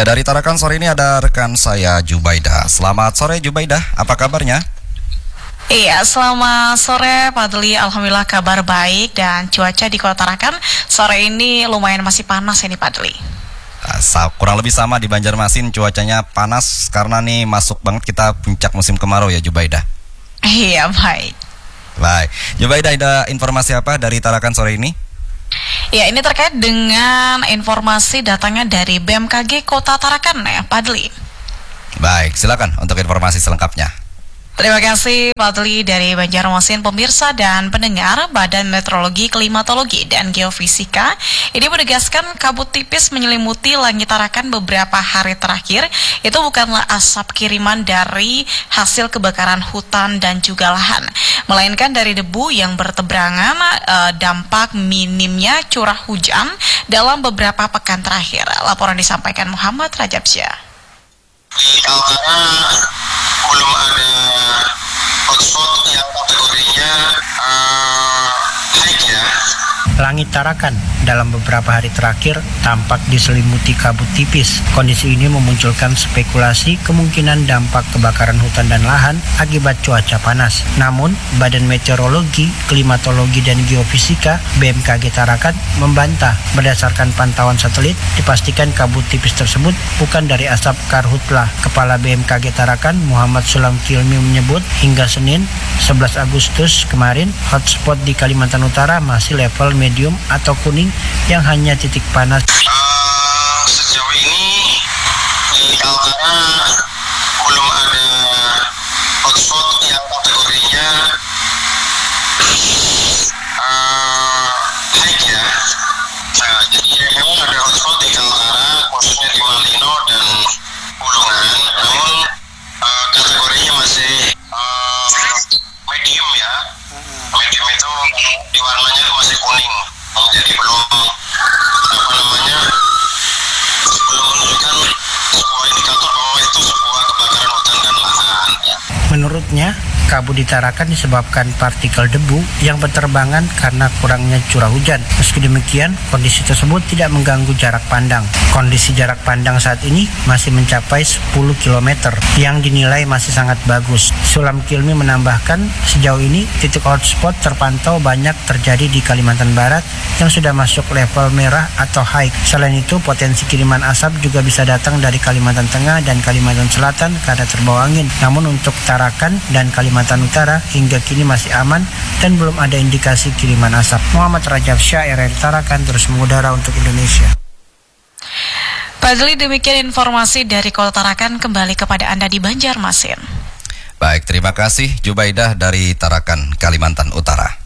Ya, dari Tarakan sore ini ada rekan saya Jubaidah. Selamat sore Jubaidah, apa kabarnya? Iya, selamat sore Pak Deli. Alhamdulillah kabar baik dan cuaca di Kota Tarakan sore ini lumayan masih panas ini Pak Deli. Kurang lebih sama di Banjarmasin, cuacanya panas karena nih masuk banget kita puncak musim kemarau ya Jubaidah. Iya, baik. Baik, Jubaidah ada informasi apa dari Tarakan sore ini? Ya, ini terkait dengan informasi datangnya dari BMKG Kota Tarakan ya Pak Deli. Baik, silakan untuk informasi selengkapnya. Terima kasih Pak Deli dari Banjarmasin. Pemirsa dan pendengar, Badan Meteorologi, Klimatologi, dan Geofisika ini menegaskan kabut tipis menyelimuti langit Tarakan beberapa hari terakhir. Itu bukanlah asap kiriman dari hasil kebakaran hutan dan juga lahan, melainkan dari debu yang bertebaran dampak minimnya curah hujan dalam beberapa pekan terakhir. Laporan disampaikan Muhammad Rajabsyah. Di Kaltara belum ada hotspot yang kategorinya high ya. Langit Tarakan dalam beberapa hari terakhir tampak diselimuti kabut tipis. Kondisi ini memunculkan spekulasi kemungkinan dampak kebakaran hutan dan lahan akibat cuaca panas. Namun, Badan Meteorologi, Klimatologi, dan Geofisika BMKG Tarakan membantah. Berdasarkan pantauan satelit, dipastikan kabut tipis tersebut bukan dari asap karhutlah. Kepala BMKG Tarakan Muhammad Sulam Kilmi menyebut hingga Senin 11 Agustus kemarin hotspot di Kalimantan Utara masih level medium atau kuning yang hanya titik panas. Sejauh ini di Kaltara belum ada hotspot yang kategorinya high ya. Nah, jadi memang ada hotspot di Kaltara khususnya di Malino dan Bulungan, namun kategorinya masih medium ya. Medium itu di warnanya masih kuning, jadi belum menunjukkan sebuah indikator bahwa itu sebuah kebakaran hutan dan lahan. Menurutnya, kabut di Tarakan disebabkan partikel debu yang berterbangan karena kurangnya curah hujan. Meski demikian, kondisi tersebut tidak mengganggu jarak pandang. Kondisi jarak pandang saat ini masih mencapai 10 km yang dinilai masih sangat bagus. Sulam Kilmi menambahkan, sejauh ini titik hotspot terpantau banyak terjadi di Kalimantan Barat yang sudah masuk level merah atau high. Selain itu, potensi kiriman asap juga bisa datang dari Kalimantan Tengah dan Kalimantan Selatan karena terbawa angin. Namun untuk Tarakan dan Kalimantan Utara hingga kini masih aman dan belum ada indikasi kiriman asap. Muhammad Rajabsyah, RRI Tarakan, terus mengudara untuk Indonesia. Pak Deli, demikian informasi dari Kota Tarakan. Kembali kepada Anda di Banjarmasin. Baik, terima kasih Jubaidah dari Tarakan, Kalimantan Utara.